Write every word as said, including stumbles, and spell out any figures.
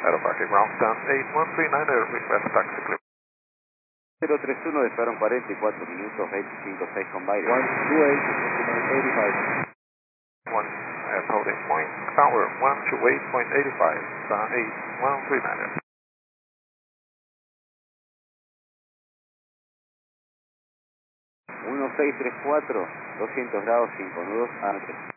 Aerobatic ground stand eight one three nine, request taxi clear. cero tres uno despegaron cuarenta y cuatro minutos, veinticinco seis con Byron. one two eight, eighty-five. One, uh, holding point, tower one two eight point eight five, stand eight one three nine. uno seis tres cuatro, doscientos grados, cinco nudos, A tres.